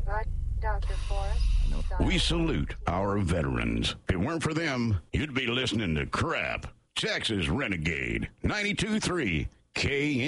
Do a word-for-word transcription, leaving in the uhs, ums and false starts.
Right, Doctor Forrest. We salute our veterans. If it weren't for them, you'd be listening to crap. Texas Renegade, ninety-two point three K